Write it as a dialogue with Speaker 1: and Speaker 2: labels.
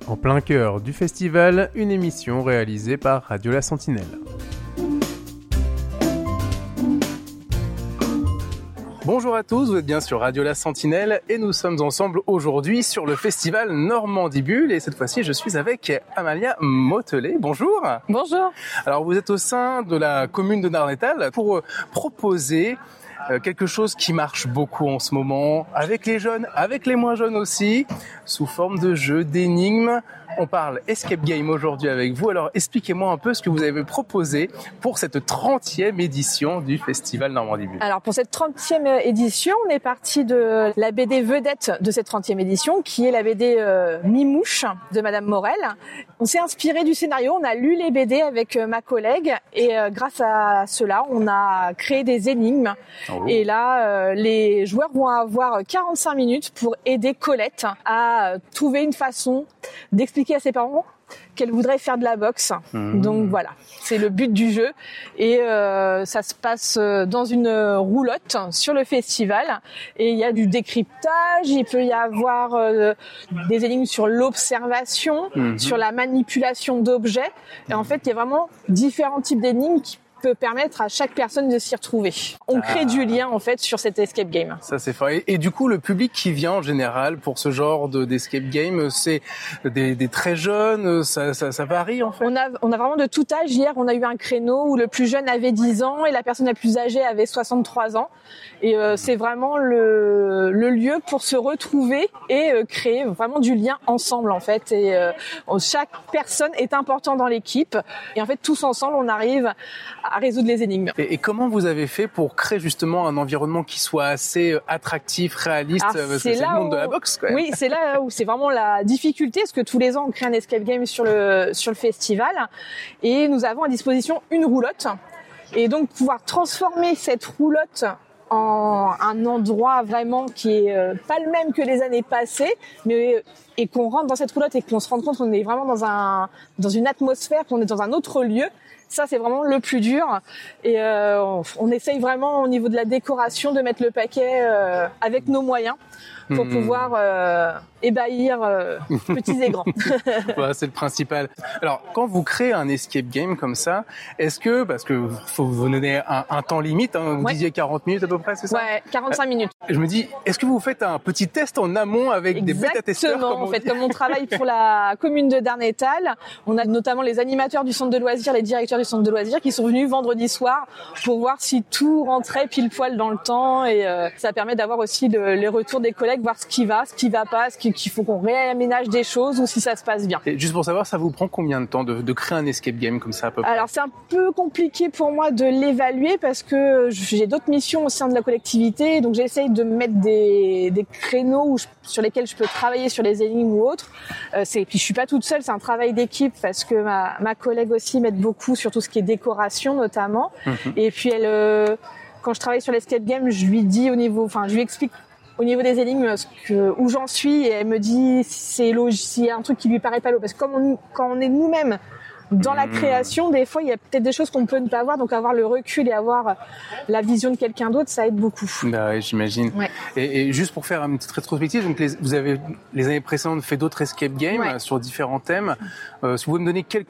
Speaker 1: En plein cœur du festival, une émission réalisée par Radio La Sentinelle. Bonjour à tous, vous êtes bien sur Radio La Sentinelle et nous sommes ensemble aujourd'hui sur le festival Normandie Bulle et cette fois-ci je suis avec Amalia Motelet. Bonjour.
Speaker 2: Bonjour.
Speaker 1: Alors vous êtes au sein de la commune de Darnétal pour proposer quelque chose qui marche beaucoup en ce moment avec les jeunes, avec les moins jeunes aussi, sous forme de jeux, d'énigmes. On parle escape game aujourd'hui avec vous. Alors expliquez-moi un peu ce que vous avez proposé pour cette 30e édition du festival Normandie Bulle.
Speaker 2: Alors pour cette 30e édition, on est parti de la BD vedette de cette 30e édition, qui est la BD Mimouche de Madame Morel. On s'est inspiré du scénario, on a lu les BD avec ma collègue et grâce à cela, on a créé des énigmes. Oh. Et là, les joueurs vont avoir 45 minutes pour aider Colette à trouver une façon d'expliquer à ses parents qu'elle voudrait faire de la boxe. Donc voilà, c'est le but du jeu. Et ça se passe dans une roulotte sur le festival. Et il y a du décryptage, il peut y avoir des énigmes sur l'observation, sur la manipulation d'objets. Et en fait, il y a vraiment différents types d'énigmes qui peut permettre à chaque personne de s'y retrouver. On crée du lien en fait sur cet escape game.
Speaker 1: Ça c'est fort. Et du coup, le public qui vient en général pour ce genre d'escape game, c'est des très jeunes, ça varie en fait.
Speaker 2: On a vraiment de tout âge. Hier, on a eu un créneau où le plus jeune avait 10 ans et la personne la plus âgée avait 63 ans. Et c'est vraiment le lieu pour se retrouver et créer vraiment du lien ensemble en fait. Et chaque personne est importante dans l'équipe. Et en fait, tous ensemble, on arrive à résoudre les énigmes.
Speaker 1: Et comment vous avez fait pour créer justement un environnement qui soit assez attractif, réaliste, parce que c'est le monde de la boxe quand même.
Speaker 2: Oui, c'est là où c'est vraiment la difficulté, parce que tous les ans on crée un escape game sur le festival, et nous avons à disposition une roulotte, et donc pouvoir transformer cette roulotte en un endroit vraiment qui est pas le même que les années passées, mais et qu'on rentre dans cette roulotte et qu'on se rende compte qu'on est vraiment dans une atmosphère, qu'on est dans un autre lieu. Ça, c'est vraiment le plus dur. Et on essaye vraiment au niveau de la décoration de mettre le paquet avec nos moyens pour pouvoir ébahir petits et grands.
Speaker 1: Voilà, c'est le principal. Alors, quand vous créez un escape game comme ça, est-ce que, parce que faut vous donner un temps limite, hein, vous disiez 40 minutes à peu près, c'est ça?
Speaker 2: Ouais, 45 minutes.
Speaker 1: Je me dis, est-ce que vous faites un petit test en amont avec des bêta-testeurs?
Speaker 2: Exactement. En fait, comme on travaille pour la commune de Darnétal, on a notamment les animateurs du centre de loisirs, les directeurs du centre de loisirs qui sont venus vendredi soir pour voir si tout rentrait pile poil dans le temps, et ça permet d'avoir aussi les retours des collègues, voir ce qui va pas, qu'il faut qu'on réaménage des choses ou si ça se passe bien.
Speaker 1: Et juste pour savoir, ça vous prend combien de temps de créer un escape game comme ça à peu près?
Speaker 2: Alors c'est un peu compliqué pour moi de l'évaluer parce que j'ai d'autres missions au sein de la collectivité, donc j'essaye de mettre des créneaux sur lesquels je peux travailler sur les énigmes ou autres. Puis je suis pas toute seule, c'est un travail d'équipe parce que ma collègue aussi m'aide beaucoup sur tout ce qui est décoration notamment. Et puis quand je travaille sur l'escape game, je lui explique au niveau des énigmes où j'en suis, et elle me dit s'il y a un truc qui lui paraît pas logique, parce que quand on est nous-mêmes dans la création, des fois il y a peut-être des choses qu'on peut ne pas voir, donc avoir le recul et avoir la vision de quelqu'un d'autre, ça aide beaucoup.
Speaker 1: Bah ouais, j'imagine. Ouais. Et juste pour faire une petite rétrospective, donc vous avez les années précédentes fait d'autres escape games sur différents thèmes. Si vous pouvez me donner quelques